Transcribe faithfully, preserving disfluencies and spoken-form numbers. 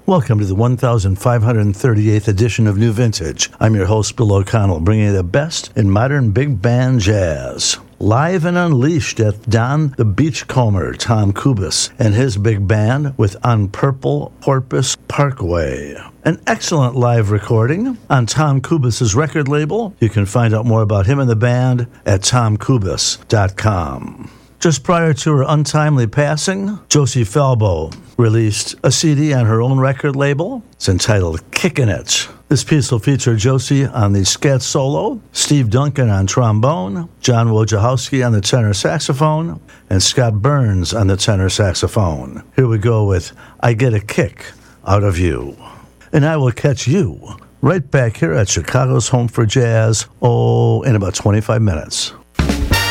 Welcome to the one thousand five hundred thirty-eighth edition of New Vintage. I'm your host, Bill O'Connell, bringing you the best in modern big band jazz. Live and unleashed at Don the Beachcomber, Tom Kubis, and his big band with On Purple Porpoise Parkway. An excellent live recording on Tom Kubis' record label. You can find out more about him and the band at tom kubis dot com. Just prior to her untimely passing, Josie Falbo released a C D on her own record label. It's entitled Kickin' It. This piece will feature Josie on the scat solo, Steve Duncan on trombone, John Wojciechowski on the tenor saxophone, and Scott Burns on the tenor saxophone. Here we go with I Get a Kick Out of You. And I will catch you right back here at Chicago's Home for Jazz, oh, in about twenty-five minutes.